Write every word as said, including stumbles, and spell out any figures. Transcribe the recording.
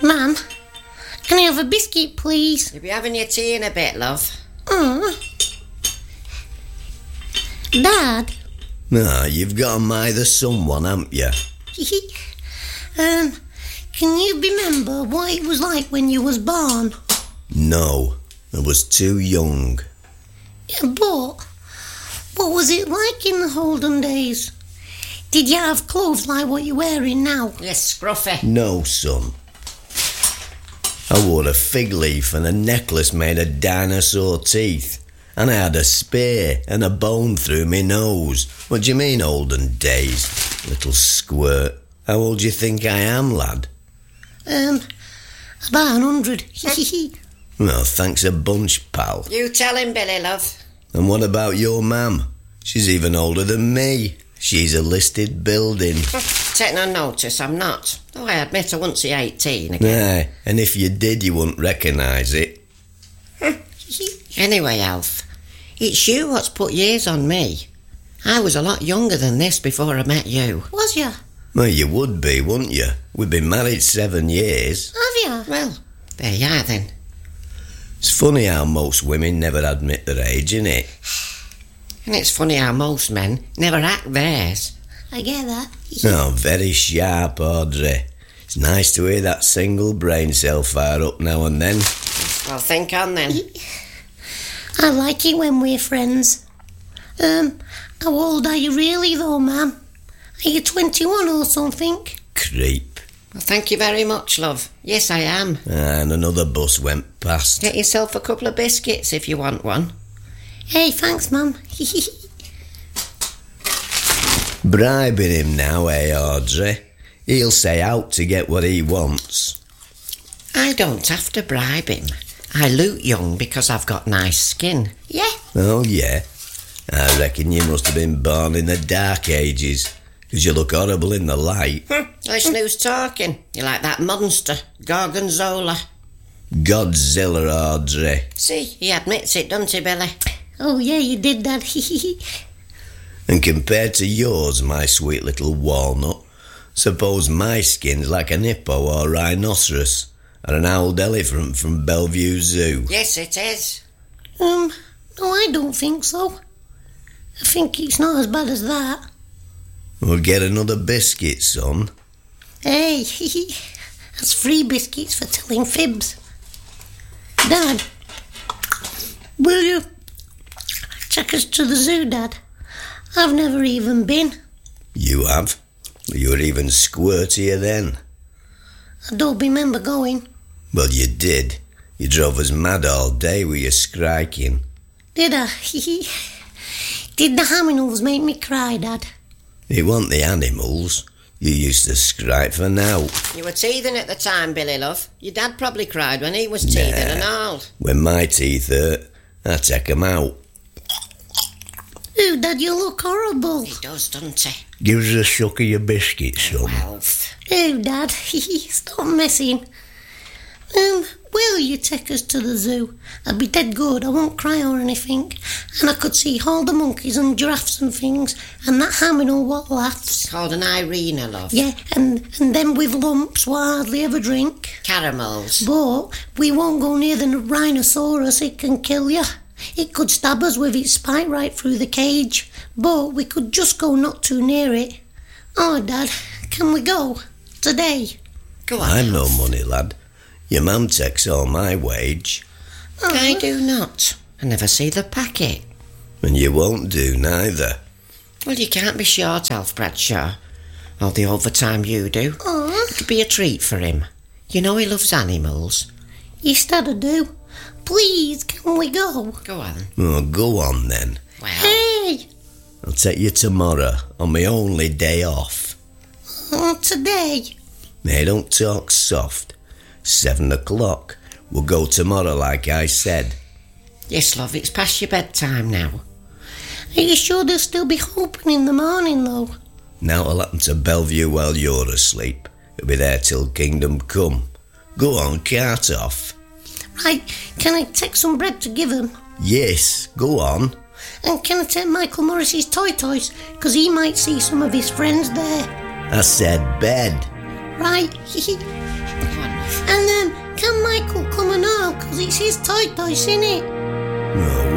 Mum, can I have a biscuit, please? You'll be having your tea in a bit, love. Oh. Dad? Ah, you've got to mither someone, haven't you? um, can you remember what it was like when you was born? No, I was too young. Yeah, but what was it like in the olden days? Did you have clothes like what you're wearing now? Yes, scruffy. No, son. I wore a fig leaf and a necklace made of dinosaur teeth. And I had a spear and a bone through me nose. What do you mean, olden days? Little squirt. How old do you think I am, lad? Um, about a hundred. Well, thanks a bunch, pal. You tell him, Billy, love. And what about your mam? She's even older than me. She's a listed building. Take no notice, I'm not. Though I admit I wouldn't see eighteen again. Aye, and if you did, you wouldn't recognise it. Anyway, Alf, it's you what's put years on me. I was a lot younger than this before I met you. Was you? Well, you would be, wouldn't you? We've been married seven years. Have you? Well, there you are then. It's funny how most women never admit their age, innit? And it's funny how most men never act theirs. I get that. Oh, very sharp, Audrey. It's nice to hear that single brain cell fire up now and then. Well, think on then. I like it when we're friends. Um, how old are you really though, Mum? Are you twenty-one or something? Creep. Well, thank you very much, love. Yes, I am. And another bus went past. Get yourself a couple of biscuits if you want one. Hey, thanks, Mum. Bribing him now, eh, Audrey? He'll say out to get what he wants. I don't have to bribe him. I look young because I've got nice skin. Yeah? Oh, yeah? I reckon you must have been born in the dark ages, because you look horrible in the light. Hm, listen who's talking. You're like that monster, Gorgonzola. Godzilla, Audrey. See, he admits it, doesn't he, Billy? Oh, yeah, you did that. And compared to yours, my sweet little walnut, suppose my skin's like an hippo or rhinoceros, or an old elephant from Bellevue Zoo. Yes, it is. Um, no, I don't think so. I think it's not as bad as that. We'll get another biscuit, son. Hey, that's free biscuits for telling fibs. Dad, will you take us to the zoo, Dad? I've never even been. You have? You were even squirtier then. I don't remember going. Well, you did. You drove us mad all day with your skriking. Did I? Did the animals make me cry, Dad? It wasn't the animals. You used to skrike for now. You were teething at the time, Billy, love. Your dad probably cried when he was teething Nah. and all. When my teeth hurt, I take 'em out. Oh, Dad, you look horrible. He does, doesn't he? Give us a suck of your biscuit, son. Alf. Oh, Dad, stop messing. Um, will you take us to the zoo? I'd be dead good, I won't cry or anything. And I could see all the monkeys and giraffes and things, and that aminal what laughs. It's called an Irina, love. Yeah, and, and them with lumps what I hardly ever drink. Caramels. But we won't go near the rhinoceros, it can kill you. It could stab us with its spike right through the cage. But we could just go not too near it. Oh, Dad, can we go? Today? Go on, I've no Alf. money, lad. Your mum takes all my wage. Oh. I do not. I never see the packet. And you won't do neither. Well, you can't be short, Alf Bradshaw. All the overtime you do. Oh, It'd be a treat for him. You know he loves animals. yes, Dad, I do. Please, can we go? Go on. Oh, go on then. Well, Hey! I'll take you tomorrow, on my only day off. Oh, today? Hey, don't talk soft. Seven o'clock. We'll go tomorrow, like I said. yes, love, it's past your bedtime now. Are you sure they'll still be open in the morning, though? Now it'll happen to Bellevue while you're asleep. It'll be there till kingdom come. Go on, cart off. Right, can I take some bread to give him? Yes, go on. And can I take Michael Morris's toy toys? Because he might see some of his friends there. I said bed. Right, Go on, love. and This is tortoise, innit? Oh,